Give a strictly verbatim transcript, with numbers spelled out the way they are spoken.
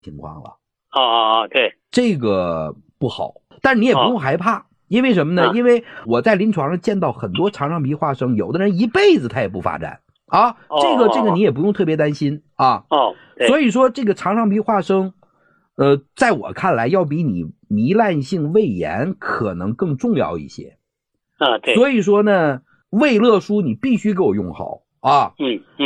情况了。 啊啊啊，对， 这个不好，但你也不用害怕。哦，因为什么呢？ 啊、 因为我在临床上见到很多肠上皮化生，有的人一辈子他也不发展啊。 哦、 这个这个你也不用特别担心啊。 哦， 所以说这个肠上皮化生，呃，在我看来要比你糜烂性胃炎可能更重要一些。 啊，对。 所以说呢，胃乐舒你必须给我用好啊。 嗯嗯。